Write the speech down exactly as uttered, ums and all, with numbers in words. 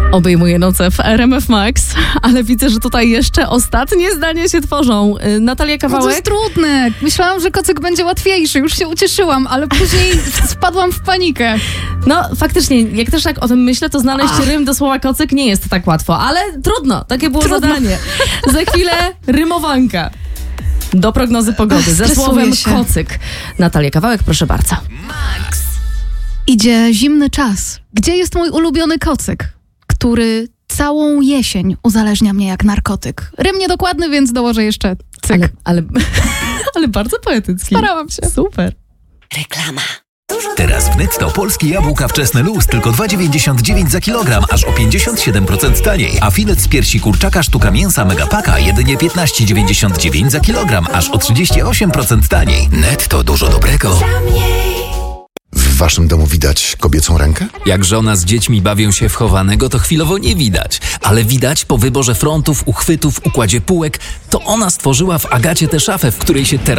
Obejmuje noce w R M F Max, ale widzę, że tutaj jeszcze ostatnie zdania się tworzą. Natalia Kawałek? No to jest trudne. Myślałam, że kocyk będzie łatwiejszy. Już się ucieszyłam, ale później spadłam w panikę. No faktycznie, jak też tak o tym myślę, to znaleźć Ach. rym do słowa kocyk nie jest tak łatwo, ale trudno, takie było trudno. zadanie. Za chwilę rymowanka. Do prognozy pogody Ach, ze słowem się. kocyk. Natalia Kawałek, proszę bardzo. Max. Idzie zimny czas. Gdzie jest mój ulubiony kocyk, który całą jesień uzależnia mnie jak narkotyk? Rym niedokładny, więc dołożę jeszcze cyk. Ale, ale, ale bardzo poetycki. Starałam się. Super. Reklama. Teraz w Netto polskie jabłka wczesne luz tylko dwa dziewięćdziesiąt dziewięć za kilogram, aż o pięćdziesiąt siedem procent taniej. A filet z piersi kurczaka sztuka mięsa Megapaka jedynie piętnaście dziewięćdziesiąt dziewięć za kilogram, aż o trzydzieści osiem procent taniej. Netto, dużo dobrego. W waszym domu widać kobiecą rękę? Jak żona z dziećmi bawią się w chowanego, to chwilowo nie widać. Ale widać po wyborze frontów, uchwytów, układzie półek, to ona stworzyła w Agacie tę szafę, w której się teraz